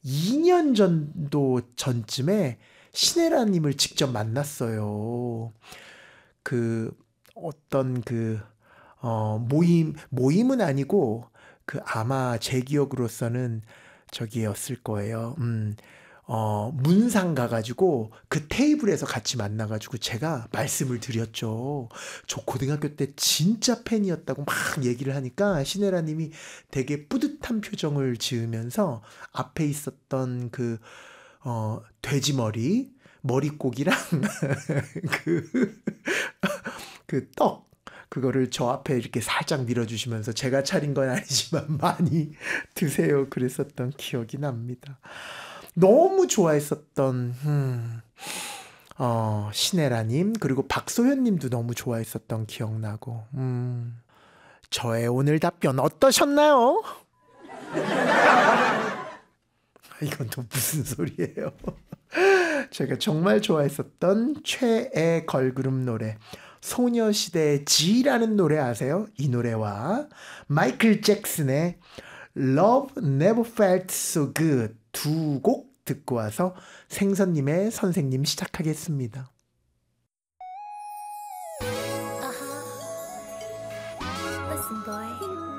2년 정도 전쯤에 신혜라님을 직접 만났어요. 그 어떤 모임은 아니고 아마 제 기억으로서는 저기였을 거예요. 문상 가가지고 그 테이블에서 같이 만나가지고 제가 말씀을 드렸죠. 저 고등학교 때 진짜 팬이었다고 막 얘기를 하니까 신혜라님이 되게 뿌듯한 표정을 지으면서 앞에 있었던 돼지머리, 머릿고기랑 그, 그거를 저 앞에 이렇게 살짝 밀어주시면서 제가 차린 건 아니지만 많이 드세요. 그랬었던 기억이 납니다. 너무 좋아했었던, 신혜라님, 그리고 박소현님도 너무 좋아했었던 기억나고, 저의 오늘 답변 어떠셨나요? 이건 또 무슨 소리예요? 제가 정말 좋아했었던 최애 걸그룹 노래 소녀시대의 G라는 노래 아세요? 이 노래와 마이클 잭슨의 Love Never Felt So Good 두 곡 듣고 와서 생선님의 선생님 시작하겠습니다. Listen, boy.